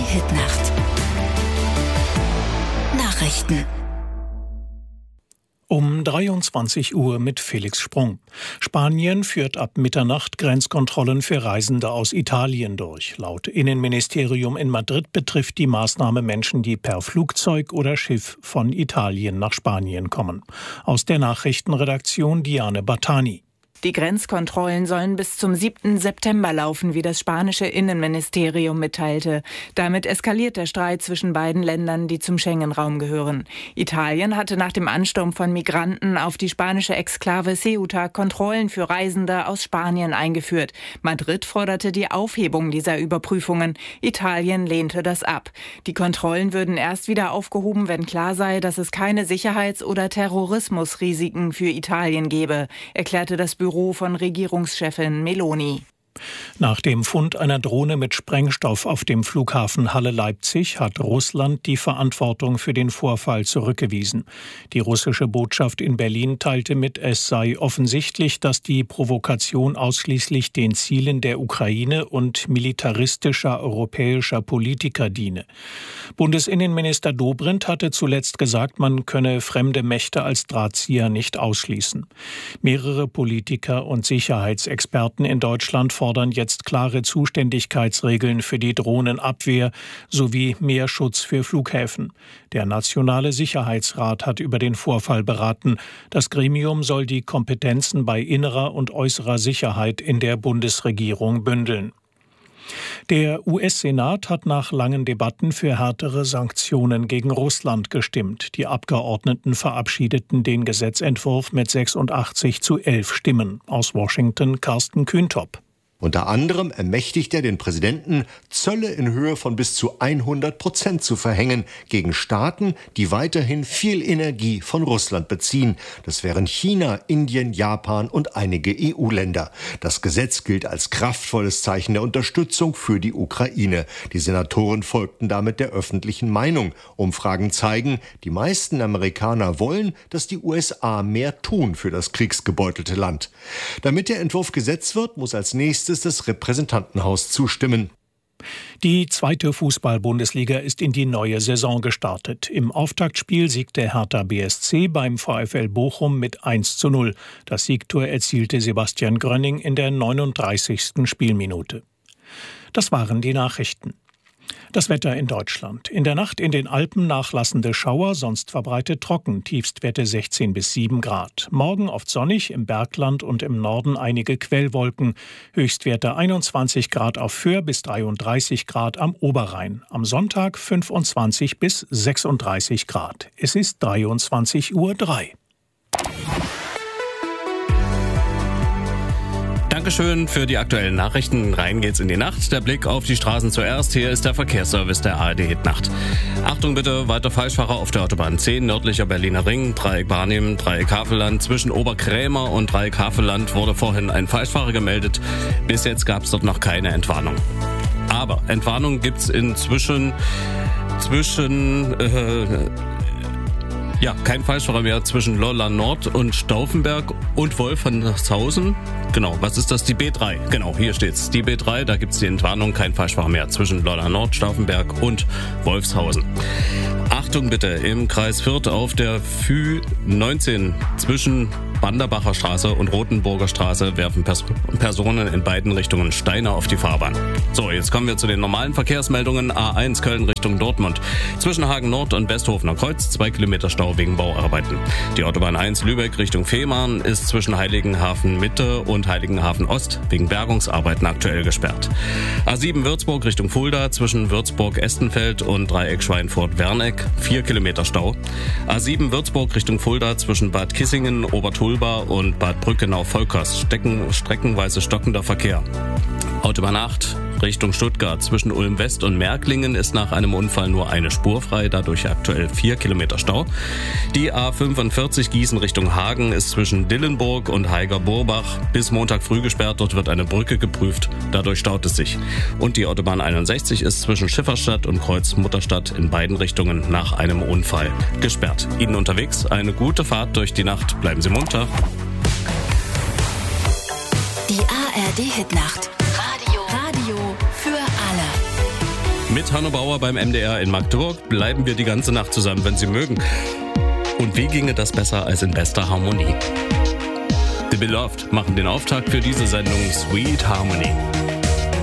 Hitnacht. Nachrichten. Um 23 Uhr mit Felix Sprung. Spanien führt ab Mitternacht Grenzkontrollen für Reisende aus Italien durch. Laut Innenministerium in Madrid betrifft die Maßnahme Menschen, die per Flugzeug oder Schiff von Italien nach Spanien kommen. Aus der Nachrichtenredaktion Diane Battani. Die Grenzkontrollen sollen bis zum 7. September laufen, wie das spanische Innenministerium mitteilte. Damit eskaliert der Streit zwischen beiden Ländern, die zum Schengen-Raum gehören. Italien hatte nach dem Ansturm von Migranten auf die spanische Exklave Ceuta Kontrollen für Reisende aus Spanien eingeführt. Madrid forderte die Aufhebung dieser Überprüfungen. Italien lehnte das ab. Die Kontrollen würden erst wieder aufgehoben, wenn klar sei, dass es keine Sicherheits- oder Terrorismusrisiken für Italien gebe, erklärte das Büro von Regierungschefin Meloni. Nach dem Fund einer Drohne mit Sprengstoff auf dem Flughafen Halle-Leipzig hat Russland die Verantwortung für den Vorfall zurückgewiesen. Die russische Botschaft in Berlin teilte mit, es sei offensichtlich, dass die Provokation ausschließlich den Zielen der Ukraine und militaristischer europäischer Politiker diene. Bundesinnenminister Dobrindt hatte zuletzt gesagt, man könne fremde Mächte als Drahtzieher nicht ausschließen. Mehrere Politiker und Sicherheitsexperten in Deutschland fordern jetzt klare Zuständigkeitsregeln für die Drohnenabwehr sowie mehr Schutz für Flughäfen. Der Nationale Sicherheitsrat hat über den Vorfall beraten. Das Gremium soll die Kompetenzen bei innerer und äußerer Sicherheit in der Bundesregierung bündeln. Der US-Senat hat nach langen Debatten für härtere Sanktionen gegen Russland gestimmt. Die Abgeordneten verabschiedeten den Gesetzentwurf mit 86:11 Stimmen. Aus Washington Carsten Kühntop. Unter anderem ermächtigt er den Präsidenten, Zölle in Höhe von bis zu 100% zu verhängen gegen Staaten, die weiterhin viel Energie von Russland beziehen. Das wären China, Indien, Japan und einige EU-Länder. Das Gesetz gilt als kraftvolles Zeichen der Unterstützung für die Ukraine. Die Senatoren folgten damit der öffentlichen Meinung. Umfragen zeigen, die meisten Amerikaner wollen, dass die USA mehr tun für das kriegsgebeutelte Land. Damit der Entwurf Gesetz wird, muss als nächstes das Repräsentantenhaus zustimmen. Die zweite Fußball-Bundesliga ist in die neue Saison gestartet. Im Auftaktspiel siegte Hertha BSC beim VfL Bochum mit 1:0. Das Siegtor erzielte Sebastian Grönning in der 39. Spielminute. Das waren die Nachrichten. Das Wetter in Deutschland. In der Nacht in den Alpen nachlassende Schauer, sonst verbreitet trocken, Tiefstwerte 16 bis 7 Grad. Morgen oft sonnig, im Bergland und im Norden einige Quellwolken. Höchstwerte 21 Grad auf Föhr bis 33 Grad am Oberrhein. Am Sonntag 25 bis 36 Grad. Es ist 23:03 Uhr. Dankeschön für die aktuellen Nachrichten. Rein geht's in die Nacht. Der Blick auf die Straßen zuerst. Hier ist der Verkehrsservice der ARD Hitnacht. Achtung bitte, weiter Falschfahrer auf der Autobahn 10, nördlicher Berliner Ring, Dreieck Barnim, Dreieck Havelland. Zwischen Oberkrämer und Dreieck Havelland wurde vorhin ein Falschfahrer gemeldet. Bis jetzt gab's dort noch keine Entwarnung. Aber Entwarnung gibt's inzwischen kein Falschfahrer mehr zwischen Lolland Nord und Stauffenberg und Wolfratshausen. Genau, was ist das? Die B3. Genau, hier steht's. Die B3, da gibt's die Entwarnung, kein Falschfahrer mehr zwischen Lolland Nord, Stauffenberg und Wolfshausen. Achtung bitte, im Kreis Fürth auf der Fü 19 zwischen Banderbacher Straße und Rothenburger Straße werfen Personen in beiden Richtungen Steine auf die Fahrbahn. So, jetzt kommen wir zu den normalen Verkehrsmeldungen. A1 Köln Richtung Dortmund. Zwischen Hagen Nord und Westhofener Kreuz 2 Kilometer Stau wegen Bauarbeiten. Die Autobahn 1 Lübeck Richtung Fehmarn ist zwischen Heiligenhafen Mitte und Heiligenhafen Ost wegen Bergungsarbeiten aktuell gesperrt. A7 Würzburg Richtung Fulda zwischen Würzburg-Estenfeld und Dreieck Schweinfurt-Werneck 4 Kilometer Stau. A7 Würzburg Richtung Fulda zwischen Bad Kissingen, Obertulba und Bad Brückenau-Volkers streckenweise stockender Verkehr. Autobahn 8 Richtung Stuttgart zwischen Ulm West und Märklingen ist nach einem Unfall nur eine Spur frei, dadurch aktuell 4 Kilometer Stau. Die A45 Gießen Richtung Hagen ist zwischen Dillenburg und Haiger-Burbach bis Montag früh gesperrt, dort wird eine Brücke geprüft, dadurch staut es sich. Und die Autobahn 61 ist zwischen Schifferstadt und Kreuz-Mutterstadt in beiden Richtungen nach einem Unfall gesperrt. Ihnen unterwegs eine gute Fahrt durch die Nacht, bleiben Sie munter. Die ARD Hitnacht. Radio für alle. Mit Hanno Bauer beim MDR in Magdeburg bleiben wir die ganze Nacht zusammen, wenn Sie mögen. Und wie ginge das besser als in bester Harmonie? The Beloved machen den Auftakt für diese Sendung Sweet Harmony.